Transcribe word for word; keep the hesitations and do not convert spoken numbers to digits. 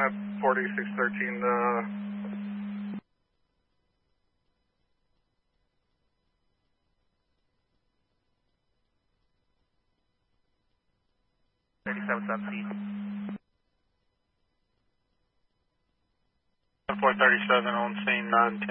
at forty-six thirteen, uh... thirty-seven seventeen. four thirty-seven on scene nine ten.